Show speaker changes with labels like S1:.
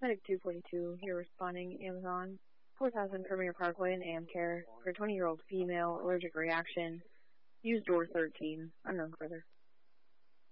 S1: Medic 242 here responding. Amazon 4000 Premier Parkway in Amcare for a 20-year-old female allergic reaction. Use door 13. Unknown further.